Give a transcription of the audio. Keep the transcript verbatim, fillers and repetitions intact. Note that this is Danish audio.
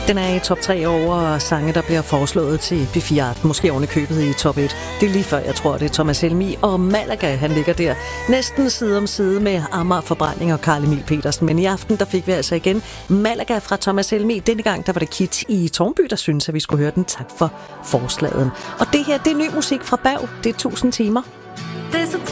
Den er i top tre over sange, der bliver foreslået til P fire Aften. Måske oven i købet i top et. Det er lige før, jeg tror, det er Thomas Helmig og Malaga, han ligger der. Næsten side om side med Amager Forbrænding og Carl Emil Petersen. Men i aften, der fik vi altså igen Malaga fra Thomas Helmig. Denne gang, der var det Kit i Tårnby, der synes, at vi skulle høre den. Tak for forslaget. Og det her, det er ny musik fra Berg. Det er tusind timer.